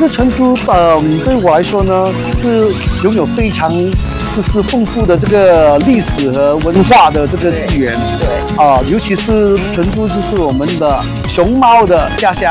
实成都，对我来说呢，是拥有非常就是丰富的这个历史和文化的这个资源。 对尤其是成都就是我们的熊猫的家乡。